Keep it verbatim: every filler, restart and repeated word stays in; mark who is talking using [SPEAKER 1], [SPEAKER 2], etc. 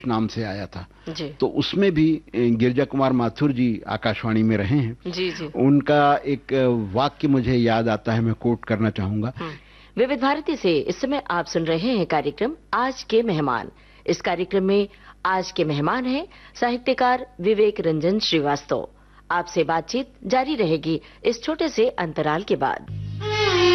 [SPEAKER 1] नाम से आया था
[SPEAKER 2] जी।
[SPEAKER 1] तो उसमें भी गिरिजा कुमार माथुर जी आकाशवाणी में रहे हैं।
[SPEAKER 2] जी जी।
[SPEAKER 1] उनका एक वाक्य मुझे याद आता है, मैं कोट करना चाहूंगा।
[SPEAKER 2] विविध भारती से इस समय आप सुन रहे हैं कार्यक्रम आज के मेहमान। इस कार्यक्रम में आज के मेहमान हैं साहित्यकार विवेक रंजन श्रीवास्तव। आपसे बातचीत जारी रहेगी इस छोटे से अंतराल के बाद।